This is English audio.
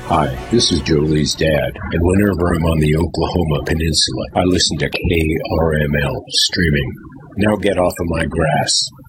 Hi, this is Jolie's dad, and whenever I'm on the Oklahoma Peninsula, I listen to KRML streaming. Now get off of my grass.